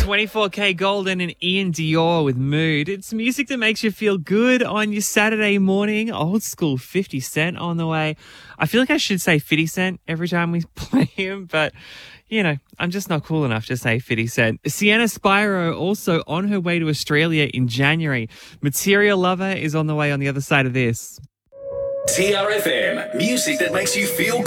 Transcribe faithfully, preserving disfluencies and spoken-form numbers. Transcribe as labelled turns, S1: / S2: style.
S1: twenty-four K Golden and Ian Dior with Mood. It's music that makes you feel good on your Saturday morning. Old school fifty Cent on the way. I feel like I should say fifty Cent every time we play him, but, you know, I'm just not cool enough to say fifty Cent. Sienna Spyro also on her way to Australia in January. Material Lover is on the way on the other side of this.
S2: T R F M, music that makes you feel good.